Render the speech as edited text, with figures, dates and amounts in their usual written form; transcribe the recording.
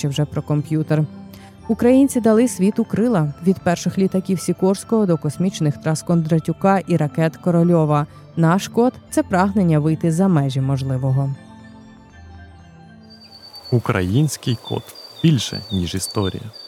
кажучи вже про комп'ютер. Українці дали світу крила – від перших літаків Сікорського до космічних трас Кондратюка і ракет Корольова. Наш код – це прагнення вийти за межі можливого. Український код. Більше, ніж історія.